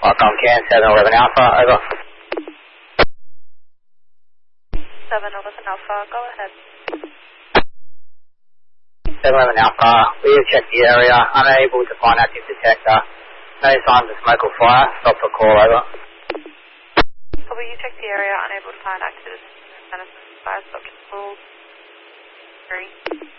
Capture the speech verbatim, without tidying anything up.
Welcome, Can seven eleven Alpha, over. seven eleven Alpha, go ahead. seven eleven Alpha, we have checked the area, unable to find active detector. No signs of smoke or fire, stop for call, over. Copy, you checked the area, unable to find active detector. Fire, stop to call. Three.